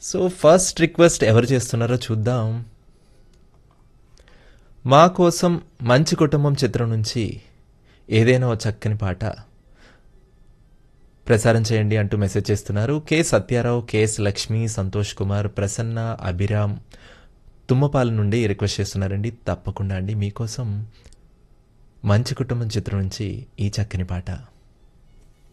So first request ఎవరు చేస్తున్నారో చూద్దాం. మా కోసం మంచి కుటుంబం చిత్రం నుంచి ఏదైనా ఓ చక్కని పాట ప్రసారం చేయండి అంటూ మెసేజ్ చేస్తున్నారు. కె సత్యారావు, కెఎస్ లక్ష్మి, సంతోష్ కుమార్, ప్రసన్న, అభిరామ్ తుమ్మపాల నుండి రిక్వెస్ట్ చేస్తున్నారండి. తప్పకుండా అండి మీకోసం మంచి కుటుంబం చిత్రం నుంచి ఈ చక్కని పాట.